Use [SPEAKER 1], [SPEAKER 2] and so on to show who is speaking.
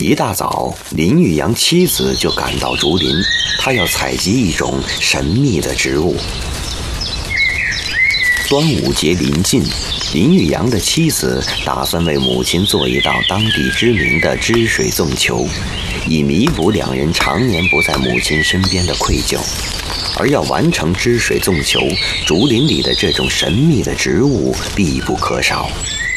[SPEAKER 1] 一大早，林玉阳妻子就赶到竹林，他要采集一种神秘的植物。端午节临近，林玉阳的妻子打算为母亲做一道当地知名的汁水粽球，以弥补两人常年不在母亲身边的愧疚。而要完成汁水粽球，竹林里的这种神秘的植物必不可少。